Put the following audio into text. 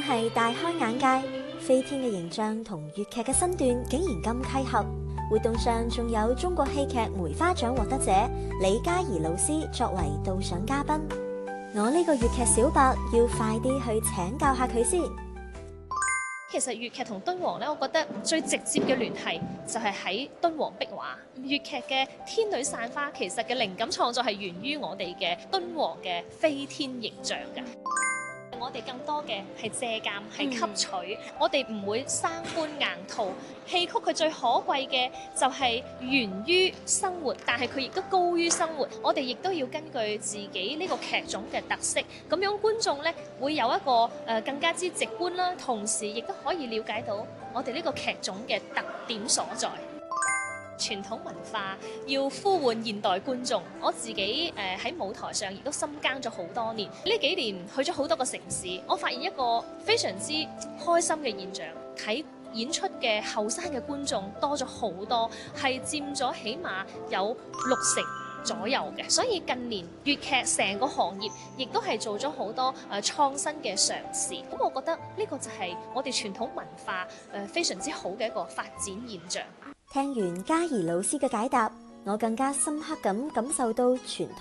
係大開眼界，飛天嘅形象同粵劇嘅身段竟然咁契合。活動上仲有中國戲劇梅花獎獲得者李嘉怡老師作為導賞嘉賓。我呢個粵劇小白要快啲去請教下佢先。 其實粵劇同敦煌咧，我覺得最直接嘅聯繫就係喺敦煌壁畫。粵劇嘅天女散花其實嘅靈感創作係源於我哋嘅敦煌嘅飛天形象嘅。我哋更多嘅係借鑑，係吸取。我哋唔會生搬硬套。戲曲佢最可貴嘅就係源於生活，但係佢亦都高於生活。我哋亦都要根據自己呢個劇種嘅特色，咁樣觀眾咧會有一個更加之直觀啦，同時亦都可以了解到我哋呢個劇種嘅特點所在。傳統文化要呼喚現代觀眾，我自己喺舞台上亦都深耕咗好多年。呢幾年去咗好多個城市，我發現一個非常之開心嘅現象，睇演出嘅後生嘅觀眾多咗好多，係佔咗起碼有60%左右嘅。所以近年粵劇成個行業亦都係做咗好多創新嘅嘗試。咁我覺得呢個就係我哋傳統文化非常之好嘅一個發展現象。 聽完嘉怡老師嘅解答，我更加深刻咁感受到傳